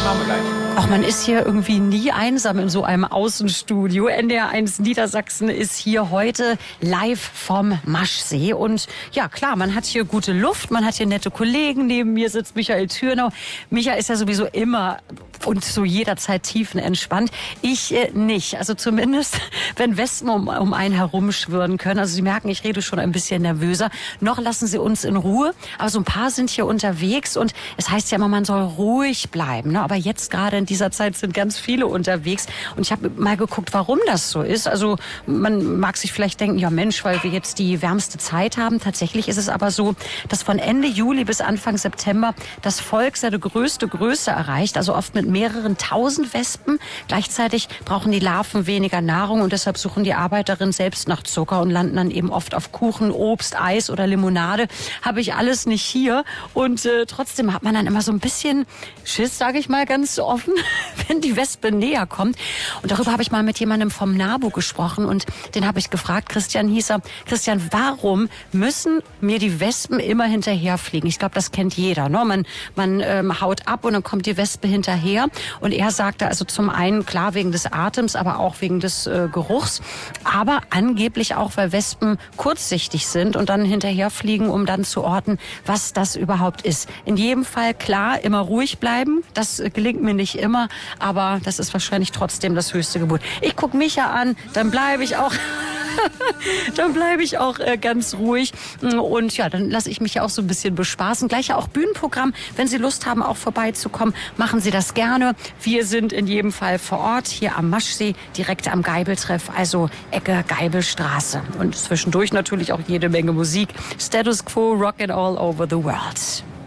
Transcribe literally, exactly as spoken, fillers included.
machen wir gleich. Ach, man ist hier irgendwie nie einsam in so einem Außenstudio. N D R eins Niedersachsen ist hier heute live vom Maschsee. Und ja, klar, man hat hier gute Luft, man hat hier nette Kollegen. Neben mir sitzt Michael Thürnau. Micha ist ja sowieso immer und zu jeder Zeit tiefenentspannt. Ich äh, nicht. Also zumindest, wenn Wespen um, um einen herumschwirren können. Also Sie merken, ich rede schon ein bisschen nervöser. Noch lassen Sie uns in Ruhe. Aber so ein paar sind hier unterwegs. Und es heißt ja immer, man soll ruhig bleiben. Ne? Aber jetzt gerade in dieser Zeit sind ganz viele unterwegs. Und ich habe mal geguckt, warum das so ist. Also man mag sich vielleicht denken, ja Mensch, weil wir jetzt die wärmste Zeit haben. Tatsächlich ist es aber so, dass von Ende Juli bis Anfang September das Volk seine größte Größe erreicht. Also oft mit mehreren tausend Wespen. Gleichzeitig brauchen die Larven weniger Nahrung und deshalb suchen die Arbeiterinnen selbst nach Zucker und landen dann eben oft auf Kuchen, Obst, Eis oder Limonade. Habe ich alles nicht hier. Und äh, trotzdem hat man dann immer so ein bisschen Schiss, sage ich mal ganz offen, wenn die Wespe näher kommt. Und darüber habe ich mal mit jemandem vom NABU gesprochen und den habe ich gefragt, Christian Hieser, Christian, warum müssen mir die Wespen immer hinterherfliegen? Ich glaube, das kennt jeder. Ne? Man, man ähm, haut ab und dann kommt die Wespe hinterher. Und er sagte also zum einen, klar, wegen des Atems, aber auch wegen des äh, Geruchs. Aber angeblich auch, weil Wespen kurzsichtig sind und dann hinterherfliegen, um dann zu orten, was das überhaupt ist. In jedem Fall, klar, immer ruhig bleiben. Das äh, gelingt mir nicht immer, aber das ist wahrscheinlich trotzdem das höchste Gebot. Ich gucke Micha an, dann bleibe ich auch... dann bleibe ich auch äh, ganz ruhig und ja, dann lasse ich mich ja auch so ein bisschen bespaßen. Gleich ja auch Bühnenprogramm. Wenn Sie Lust haben, auch vorbeizukommen, machen Sie das gerne. Wir sind in jedem Fall vor Ort hier am Maschsee, direkt am Geibeltreff, also Ecke Geibelstraße. Und zwischendurch natürlich auch jede Menge Musik. Status Quo, Rockin' all over the world.